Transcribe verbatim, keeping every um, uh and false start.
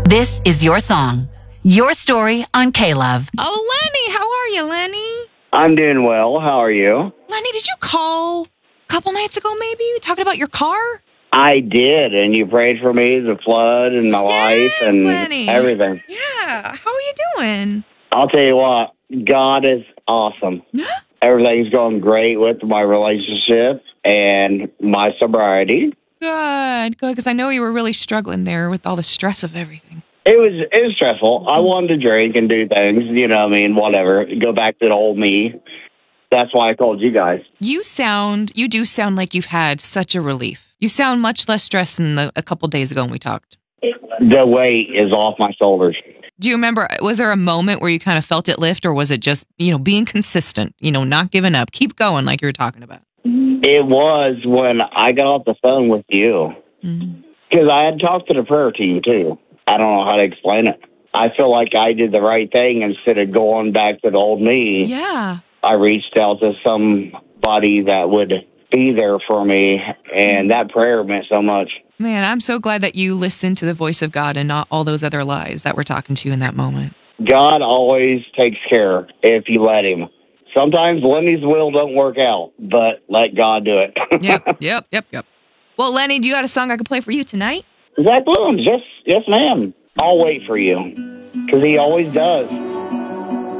This is your song, your story on K-Love. Oh, Lenny, how are you, Lenny? I'm doing well. How are you? Lenny, did you call a couple nights ago, maybe? Talking about your car? I did, and you prayed for me, the flood, and my Yes, life, and Lenny. everything. Yeah. How are you doing? I'll tell you what, God is awesome. Everything's going great with my relationship and my sobriety. Good, good, because I know you were really struggling there with all the stress of everything. It was it was stressful. I wanted to drink and do things, you know what I mean, whatever. Go back to the old me. That's why I called you guys. You sound, you do sound like you've had such a relief. You sound much less stressed than the, a couple days ago when we talked. The weight is off my shoulders. Do you remember, was there a moment where you kind of felt it lift, or was it just, you know, being consistent, you know, not giving up, keep going like you were talking about? It was when I got off the phone with you. Because mm-hmm. I had talked to the prayer team, too. I don't know how to explain it. I feel like I did the right thing instead of going back to the old me. Yeah. I reached out to somebody that would be there for me, and that prayer meant so much. Man, I'm so glad that you listened to the voice of God and not all those other lies that were talking to you in that moment. God always takes care if you let him. Sometimes Lenny's will don't work out, but let God do it. Yep, yep, yep, yep. Well, Lenny, do you got a song I could play for you tonight? Zach Williams, yes, yes, ma'am. I'll wait for you, because he always does.